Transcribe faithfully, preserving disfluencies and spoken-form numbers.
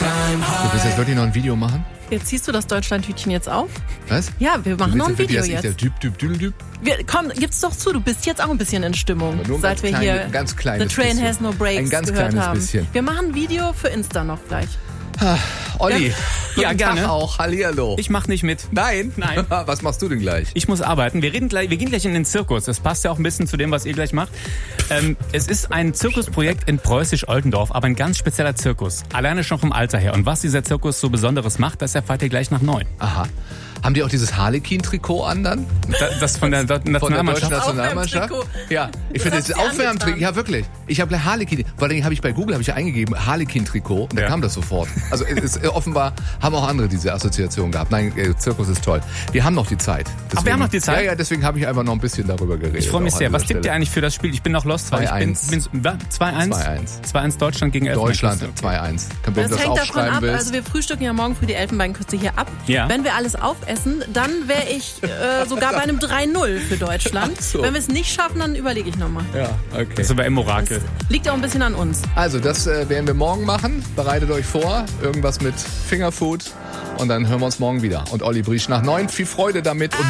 Du willst jetzt wirklich noch ein Video machen? Jetzt ziehst du das Deutschland-Tütchen jetzt auf? Was? Ja, wir machen noch ein Video das jetzt. Der Düb, Düb, Düb, Düb. Wir, komm, gib's doch zu, du bist jetzt auch ein bisschen in Stimmung, nur ein seit ganz wir klein, hier ein ganz kleines The Train bisschen. Has No Brakes Ein ganz gehört kleines haben. bisschen. Wir machen ein Video für Insta noch gleich. Olli, Ja, guten gerne. Tag auch. Hallihallo. Ich mach nicht mit. Nein? Nein. Was machst du denn gleich? Ich muss arbeiten. Wir reden gleich, wir gehen gleich in den Zirkus. Das passt ja auch ein bisschen zu dem, was ihr gleich macht. Ähm, es ist ein Zirkusprojekt in Preußisch-Oldendorf, aber ein ganz spezieller Zirkus. Alleine schon vom Alter her. Und was dieser Zirkus so Besonderes macht, das erfahrt ihr gleich nach neun. Aha. Haben die auch dieses Harlequin-Trikot an dann? Da, das von der Von der deutschen Nationalmannschaft. Nationalmannschaft? Aufwärmtrikot. Ja, ich Das finde hast das du dir Aufwärmtrikot, angetan. ja wirklich. Ich habe gleich Harlequin, vor allem habe ich bei Google habe ich ja eingegeben Harlequin-Trikot und da Ja. kam das sofort. Also es ist, offenbar haben auch andere diese Assoziation gehabt. Nein, äh, Zirkus ist toll. Wir haben noch die Zeit. Deswegen, wir haben noch die Zeit? Ja, ja, deswegen habe ich einfach noch ein bisschen darüber geredet. Ich freue mich auch sehr. an Was dieser tippt ihr Stelle. eigentlich für das Spiel? Ich bin noch lost, weil ich bin, zwei eins. bin zwei eins? zwei eins. zwei eins Deutschland gegen Deutschland Elfenbeinküste. zwei eins. Wenn du Das das hängt davon aufschreiben ab, willst. also wir frühstücken ja morgen für die Elfenbeinküste hier ab. Ja. Wenn wir alles aufessen, dann wäre ich äh, sogar bei einem drei null für Deutschland. Ach so. Wenn wir es nicht schaffen, dann überlege ich nochmal. Ja, okay. Das ist aber im Orakel. Liegt auch ein bisschen an uns. Also, das äh, werden wir morgen machen. Bereitet euch vor. Irgendwas mit Fingerfood. Und dann hören wir uns morgen wieder. Und Olli Briesch nach neun. Viel Freude damit. Und